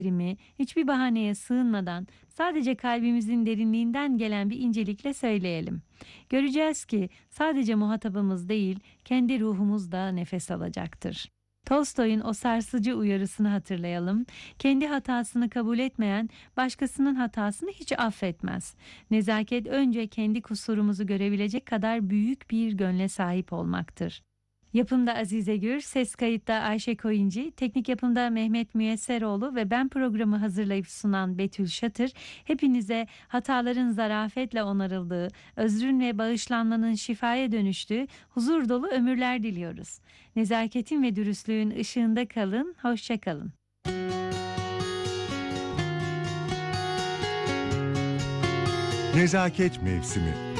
hiçbir bahaneye sığınmadan sadece kalbimizin derinliğinden gelen bir incelikle söyleyelim. Göreceğiz ki sadece muhatabımız değil, kendi ruhumuz da nefes alacaktır. Tolstoy'un o sarsıcı uyarısını hatırlayalım. Kendi hatasını kabul etmeyen başkasının hatasını hiç affetmez. Nezaket önce kendi kusurumuzu görebilecek kadar büyük bir gönle sahip olmaktır. Yapımda Azize Gür, ses kayıtta Ayşe Koyuncu, teknik yapımda Mehmet Müyesseroğlu ve ben programı hazırlayıp sunan Betül Şatır, hepinize hataların zarafetle onarıldığı, özrün ve bağışlanmanın şifaya dönüştüğü huzur dolu ömürler diliyoruz. Nezaketin ve dürüstlüğün ışığında kalın, hoşça kalın. Nezaket mevsimi.